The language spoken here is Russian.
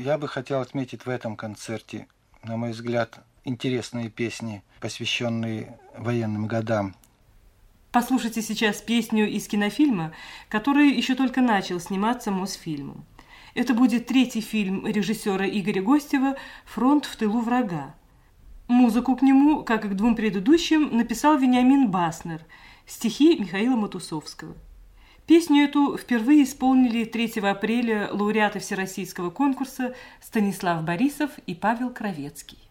Я бы хотел отметить в этом концерте, на мой взгляд, интересные песни, посвященные военным годам. Послушайте сейчас песню из кинофильма, который еще только начал сниматься Мосфильмом. Это будет третий фильм режиссера Игоря Гостева «Фронт в тылу врага». Музыку к нему, как и к двум предыдущим, написал Вениамин Баснер, стихи Михаила Матусовского. Песню эту впервые исполнили 3 апреля лауреаты Всероссийского конкурса Станислав Борисов и Павел Кровецкий.